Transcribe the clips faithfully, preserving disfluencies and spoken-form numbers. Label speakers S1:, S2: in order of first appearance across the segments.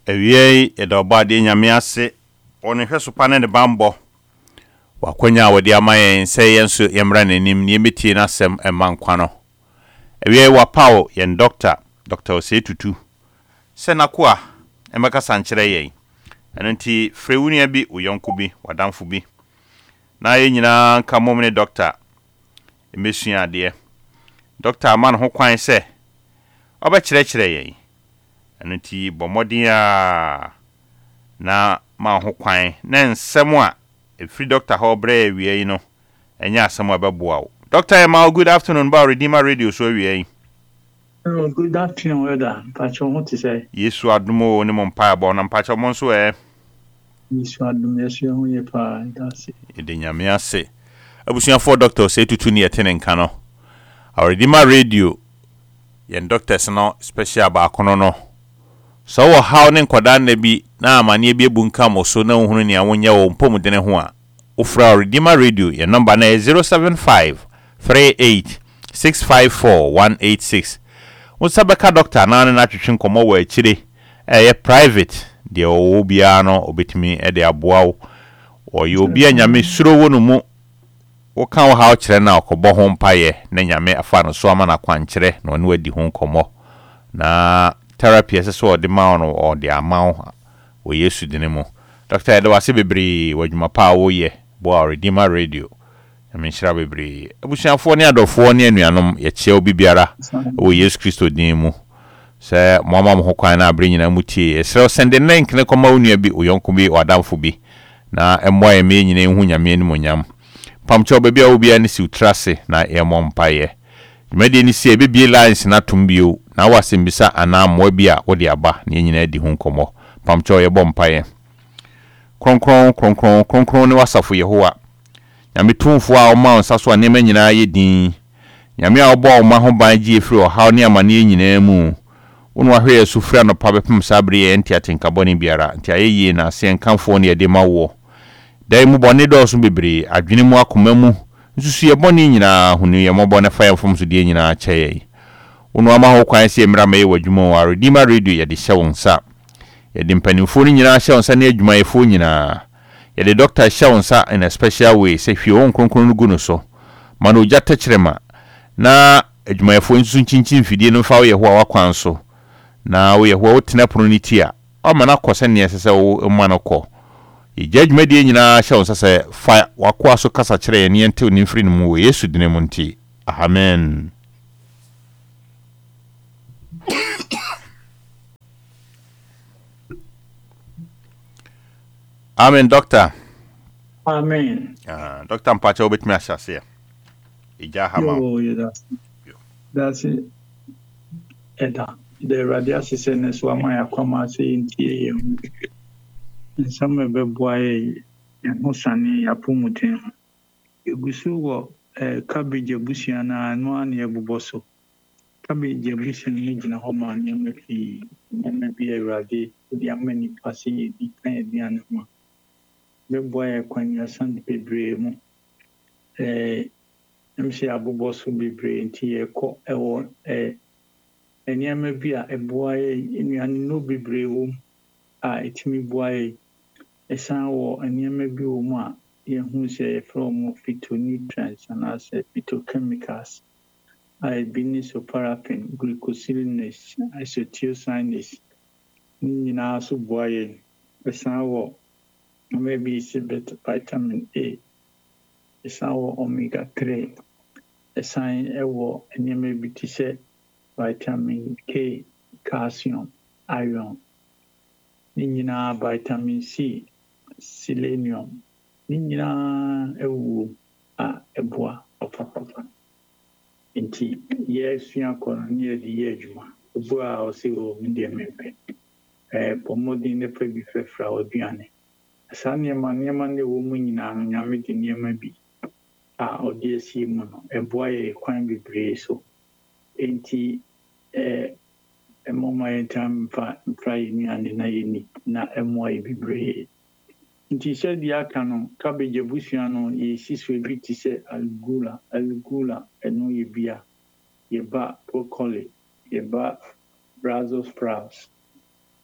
S1: ewie edobade nyame ase one hweso pa ne bambo wakwanya wodi amaye nse yenso yemra nanim ne metie na sem emankwa no ewie wapawo yen doctor Doctor Osetutu senakwa emeka sankyere yen enenti frewunia bi uyonko bi wadamfo bi na ye nyina nka mom ne doctor emesua ade doctor aman ho kwan se obekyerɛkyerɛ yen enenti bomodia na ma ho kwan na nsɛm a efri doctor ho bre wie yi no enya asɛm a bɛboa wo Doctor Emma, good afternoon ba Redeemer Radio so wie yi.
S2: Oh, good afternoon weather pacho what to say
S1: Yesu adumo ne mompa abo na pacho mo so e
S2: Yesu adum yesu ho ye pa dase
S1: ede nyame ase abusuafo Doctor Osetutu ne yete ne nka no Redeemer Radio yen doctors no special ba kono no so wo haw ne nkoda na bi na amane bi ebunka mo so na ohunu ne awonye wo mpomudene ho a ofra Redeemer Radio yen number na zero seven five three eight six five four one eight six. Usabeka doctor na na twetwe komo wa akire eh private de o bia no obetimi e de aboa wo o ye obi anyame suro wo no mu wo kan wo ha o kire na okobo ho mpaye na nyame afa no so ama na kwankire na one wadi ho komo na therapy ese so de ma no o de ama wo Yesu dine mu Doctor Edo wase bebre wadwuma pa wo ye bo Redeemer Radio Aminshira bebre abusuafo ne adofo ne anuanom ye kye obi biara wo Yesu Kristo din mu se mama mo hokwan na abre nyina mutie esre send link ne koma onua bi oyonko bi wadamfo bi na emmo ye me nyina hu nyame ni monyam pamcho bebi a obi ani si utrase na ye mompaye mede ni si ebibie lines na tumbio na wasembisa ana mo bi a wode aba ne nyina di hu komo pamcho ye bompaye kronkron kronkron kronkron ne wasafo Yehowa nyame tumfo a o ma onsaso anema nyina ye din nyame a obo o ma ho ban gi efri o haw ne amane nyina mu wonu ahwe yesu fra no pa bepem sabre ye ntiatenka boni biara ntia ye na se nkamfo ne de mawo dai mu boni do so bebre adwene mu akoma mu nsusu ye boni nyina hunu ye mobo ne fa yemfom so de nyina kyeye wonu ama ho kwan se emra me wadwuma wa Redeemer Radio ye de hyewonsa ye de mpanimfo ni nyina hyewonsa ne adwuma yefo nyina ye the doctor shawonsa in a special way say hwe won kronkron no gu no so mano jata kyerema na adwumayefo nsu nchinchin fidie no fa wo ye ho a wakwan so na wo ye ho wotena proniti a o mana kwose ne sese wo mana ko ye judgment die nyina shawonsa say fa wakwa so kasa kyere ye ne ente ni mfiri no mu wo Yesu dine mu nti amen. Amen, doctor.
S2: Amen.
S1: Ah, uh, Doctor Mpacha obetimi asase. Ija hama.
S2: Yo, yeah, that's, that's it. Eda. The radiation says so am I akoma say ntie ye. Nsame beboaye ho sane apomuten. Egusu wo eh cabbage ebusia na anu an ye boboso. Cabbage ebusia ni gina ho ma ne mefi. Ne bi erade di amani pase di kan di anama. Beboaye kwanya sand bebre mu. Eh mse aboboso bebre nti ye ko ewo eh enyama bi a eboaye enuane no bebre wo a etimi boaye esan wo enyama bi wo mu a ye hu se from phytonutrients and as phytochemicals I biniso paraffin glucosinase isothiocyanase nyina so boaye esan wo maybe it's vitamin A esan wo omega three esan ewo enyama bi ti se vitamin K, calcium, iron, nina vitamin C, selenium, nina ewu a eboa opapapa. Inti yes ya kono ni di yejuma. Eboa o se o ndi empe. Eh pomodi ne pe bi fefra oduane. Asane ma niema ne wo mu nyina nyame di niema bi. A odi esi mu no eboa ye kwan bebre so. Inti eh emoma yentam fa fry ni ande na yini na emo e bibre nti se dia aka no cabbage busua no ye siswe bi ti se algula algula eno ye bia ye ba broccoli ye ba brussels sprouts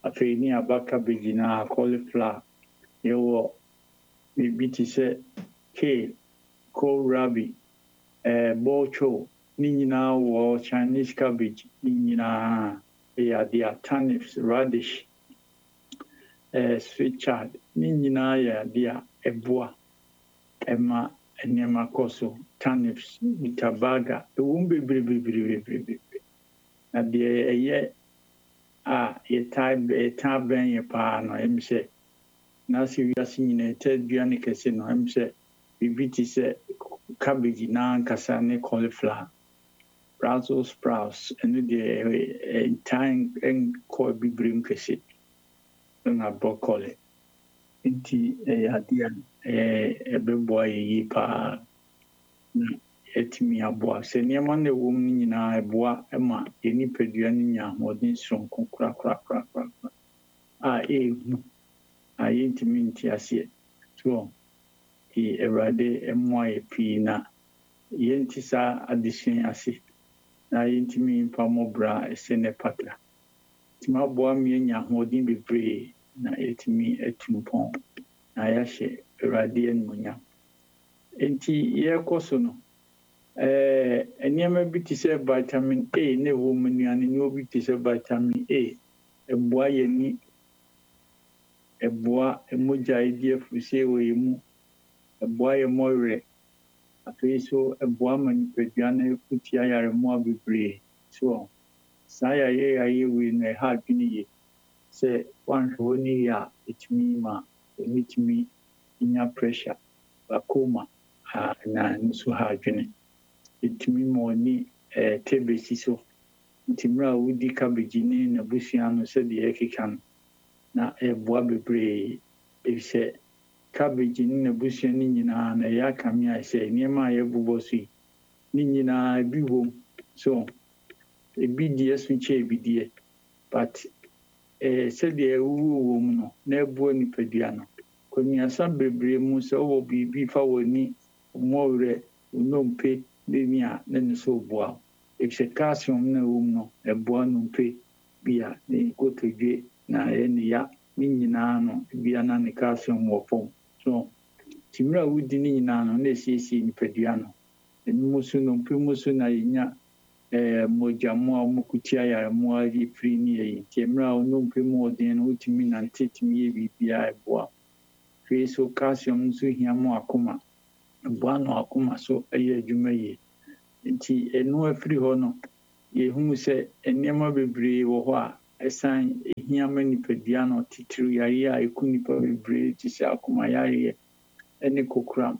S2: afei ni aba cabbage na cauliflower yɛwɔ biribi te sɛ kale kohlrabi eh, bocho ne nyinaa wɔ Chinese cabbage ne nyinaa ɛyɛ ade a turnips radish eh, sweet chard ne nyinaa yɛ ade a ɛboa ɛma nneɛma kɔ so turnips rutabaga ɛwɔ mu bebree na deɛ ɛyɛ a yɛtaa yɛtaa bɛn yɛ paa no ɛm sɛ na sɛ wiase nyinaa ɛtɛ aduane kɛse no ɛm sɛ biribi te sɛ cabbage na ankasa ne cauliflower Brussels sprouts ɛno deɛ ntan nkɔ bibirem kɛse na broccoli nti ɛyɛ ade a ɛbɛboa yɛ yie paa na ɛtumi aboa sɛ nneɛma no ɛwɔ mu no nyinaa ɛboa ɛma yɛ nipadua no nya ahoɔden sononko korakorakorakora a ɛɛhu a yɛntumi nte aseɛ so nti Awurade mmoa yɛ pii na yɛnti saa adesua ase na yɛntumi mfa mmɔbra ɛsɛ ne patra tumi aboa ma yɛnya ahoɔden bebree na yɛtumi atu mpɔn na yɛahyɛ Awurade animuonyam nti yɛrekɔ so no eh nneɛma bi te sɛ vitamin A ne ɛwɔ mu nnuane ne obi te sɛ vitamin A ɛboa yɛni ɛboa mogya edi afurusie wɔ yɛn mu ɛboa yɛ mmɔwerɛ afei so ɛboa ma nipadua no kutia yaremmoa bebree so saa yɛayɛ yɛayɛ wei no ɛha adwene yie sɛ wanhwɛ hɔ ne yie a ɛtumi ma ɛtumi nya pressure bakoma na nso ha adwene ɛtumi ma ɔni tebesi so nti mmerɛ a wodi cabbage ne n'abusua no sɛdeɛ ɛkeka no na ɛboa bebree ɛfisɛ cabbage ne n'abusua no nyinaa na ɛyɛ akame a sɛ nneɛma a yɛbobɔ so yi ne nyinaa ebi wɔ mu so ebi deɛ so kyɛ ebi deɛ but eh sɛdeɛ ɛwuwu wɔ mu no na ɛboa nipadua no kɔnnuasa bebree mu sɛ ɔwɔ biribi fa wɔ ni mmɔwerɛ nnompe ne ni a ne ne so boa ɛfisɛ calcium na ɛwɔ mu no ɛboa nnompe bi a ne kotodwe na ɛyɛ ne ya ne nyinaa no bia na ne calcium wɔ fam so timira a wodi ne nyinaa no na ɛsiesie nipadua no ɛnum so nnompe mu so na yɛnya eh mogyamu a mukutia yaremu a yɛfiri ne yɛ timira a nnompe mu ɔden no wotumi nante tumi yɛ bibia ɛboa fei so calcium nso hia mu akoma ɛboa no akoma so ɛyɛ adwuma yie nti ɛno afiri hɔ no yɛhunu sɛ nneɛma bebree wɔ hɔ a ɛsan ehia ma nipadua no titiri yare a ɛku nipa bebree te sɛ akoma yare ɛne kokoram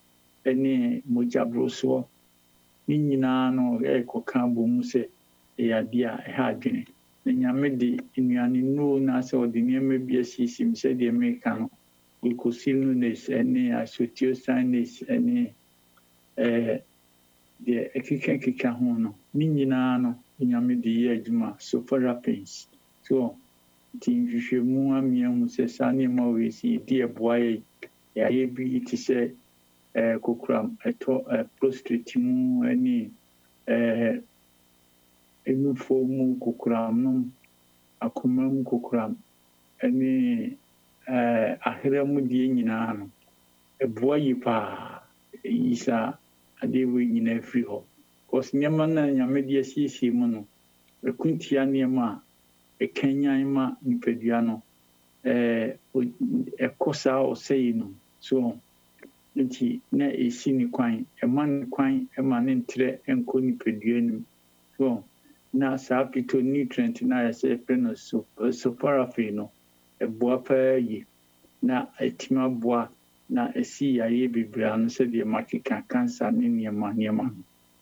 S2: ɛne mogyaborosoɔ ne nyinaa no ɛkɔka bɔ mu sɛ ɛyɛ ade a ɛha adwene na nyame de nnuane nnuro na sɛ ɔde nneɛma bi asiesie mu sɛdeɛ meka no glucosinolase ɛne isothiocyanase ɛne ɛɛ deɛ ɛkeka keka ho no ne nyinaa no nyame de yɛ adwuma sulforaphanes so nti nhwehwɛmu amia hu sɛ saa nneɛma wei si di ɛboa yɛ yɛayɛ bi te sɛ ɛɛ kokoram ɛtɔ ɛɛ prostate mu ɛne ɛɛ enufo mu kokoram no akoma mu kokoram ɛne ɛɛ ahera mu die nyinaa no ɛboa yi paa yi saa ade wei nyinaa firi hɔ kɔs nneɛma na nyame de asiesie mu no ɛkuntia nneɛma a ɛkanyan ma nipadua no ɛɛ ɛkɔ saa ɔsɛe no so nti na ɛsi ne kwan ɛma ne kwan ɛma ne ntrɛ ɛnkɔ nipadua nim so na saa phytonutrient na yɛsɛ ɛfrɛ no sulforaphane no ɛboa paa yi na ɛtumi aboa na ɛsi yare bebree ano sɛdeɛ makeka cancer ne nneɛma nneɛma no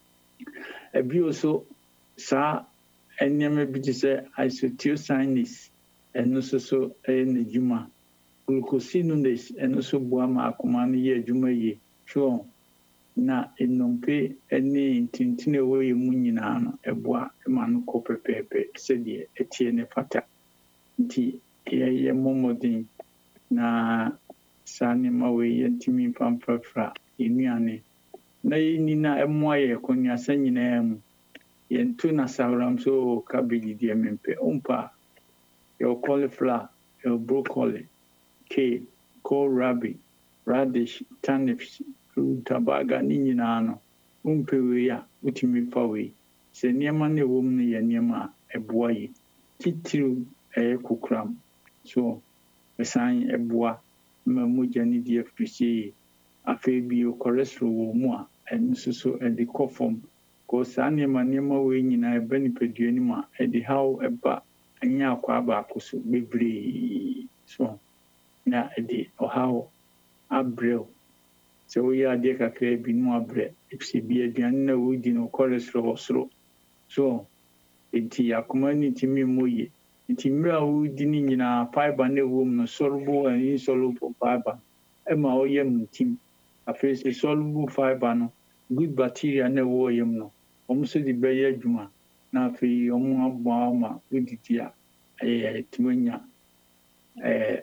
S2: ɛbi so saa nneɛma bi te sɛ isothiocyanase ɛno nso so ɛyɛ n'adwuma glucosinolase ɛno nso boa ma akoma no yɛ adwuma yie so na nnompe ne ntintin a ɛwɔ yɛ mu nyinaa no ɛboa ma no kɔ pɛpɛɛpɛ sɛdeɛ ɛteɛ ne fata nti yɛyɛ mmɔmmɔden na saa nneɛma wei yɛntumi mfamfrafra nnuane na yɛni na ɛmmoa yɛ kɔnnuasa nyinaa mu yɛnto na sawram so cabbage deɛ mempɛ ɔmpa your cauliflower, your broccoli, kale, kohlrabi, radish, turnips, rutabaga ne nyinaa no wompɛ wei a wotumi fa wei. Sɛ nneɛma no ɛwɔ mu no yɛ nneɛma a ɛboa yi. Titiriw ɛyɛ kokoram so ɛsan ɛboa ma mogya no di afirihyie. Afei bio cholesterol wɔ mu a ɛno nso so ɛde kɔ fam. Kɔ saa nneɛma nneɛma wei nyinaa ɛba nipadua no mu a ɛde haw ɛba ɛnyɛ akwa baako so bebree so na ɛde ɔhaw abrɛw. Sɛ woyɛ adeɛ kakra bi no abrɛ ɛfisɛ bi aduane na wodi no cholesterol wɔ soro so enti akoma no ntumi mmɔ yie. Nti mmerɛ a wodi no nyinaa fiber na ɛwɔ mu no soluble and insoluble fiber ɛma ɔyɛ mu ntim. Afei sɛ soluble fiber no good bacteria na ɛwɔ yam no ɔmo nso de bɛyɛ adwuma na afei ɔmo aboa ma wodidi a ɛyɛ tumi anya ɛɛ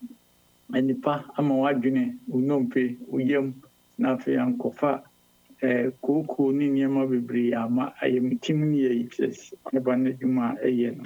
S2: nipa ama wadwene wonompe woyam na afei ankɔfa ɛɛ kookoo ne nneɛma bebree ama ayɛ mu tim ne yɛ sɛ ɛba no adwuma a ɛyɛ no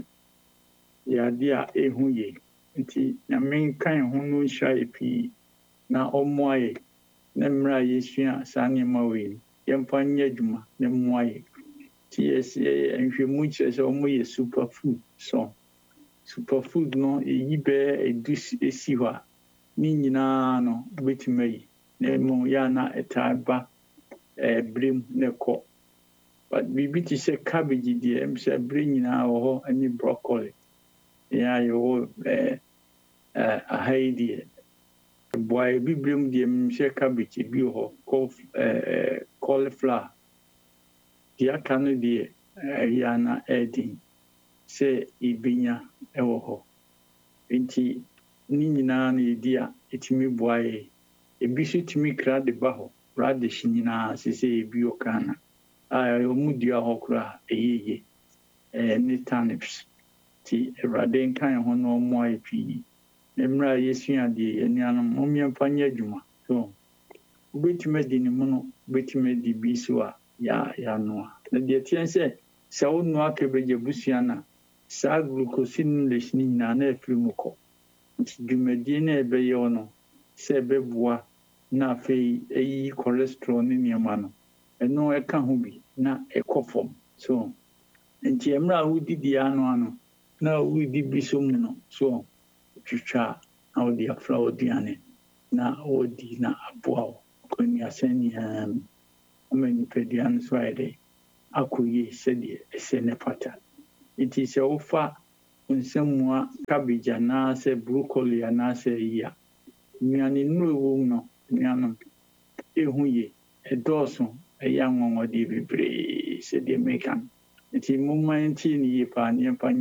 S2: yɛ ade a ɛhu yɛ. Nti nyame nkan ho no nhyira yɛ pii na ɔmmoa yɛ na mmerɛ a yɛsua saa nneɛma wei no yɛmfa nyɛ adwuma na mmoa yɛ. Nti yɛsɛ nhwɛmu kyerɛ sɛ ɔmo yɛ superfood so superfood no ɛyi bɛyɛ edu esi hɔ a ne nyinaa no wobɛtumi ayi na mmom yɛ a na ɛtaa ba ɛɛ berem na ɛkɔ. But biribi te sɛ cabbage deɛ ɛm sɛ berɛ nyinaa wɔ hɔ ɛne broccoli yɛ a yɛwɔ ɛɛ ɛɛ aha yi deɛ ɛboa yɛ. Bi berem deɛ mmom sɛ cabbage bi wɔ hɔ kɔ ɛɛ cauliflower deɛ aka no deɛ ɛyɛ a na ɛɛden sɛ yɛbɛnya ɛwɔ hɔ. Nti ne nyinaa no yɛdi a ɛtumi boa yɛ. Ebi nso tumi kra de ba hɔ radish nyinaa sɛ sɛ ebi wɔ Ghana a ɔmo dua hɔ koraa ɛyɛ yie ɛɛ ne turnips. Nti Awurade nka yɛn ho na ɔmmoa yɛ pii. Na mmerɛ a yɛsua adeɛ yɛn nuanom mommɛmfa nyɛ adwuma so wobɛtumi adi ne mu no wobɛtumi adi bi so a yɛanoa. Na deɛ teɛ sɛ sɛ wonoa cabbage abusua no a saa glucosinolates ne nyinaa na ɛfiri mu kɔ. Nti dwumadie na ɛbɛyɛ wo no sɛ ɛbɛboa na afei ɛyi cholesterol ne nneɛma no ɛno ɛka ho bi na ɛkɔ fam so nti mmerɛ a wodidi ano ano na wodi bi so mu no so twitwa na wode afra aduane na wodi na aboa wo kɔnniasɛn nyinaa mu ama nipadua no so ayɛ dɛ akɔ yie sɛdeɛ ɛsɛ ne fata. Nti sɛ wofa nsammua cabbage anaasɛ broccoli anaasɛ yi a nnuane nnuro ɛwɔ mu no nnuanom ɛhu yie ɛdɔɔso ɛyɛ anwanwadeɛ bebree sɛdeɛ meka no. Nti momma yɛntie ne yie paa ne yɛmfa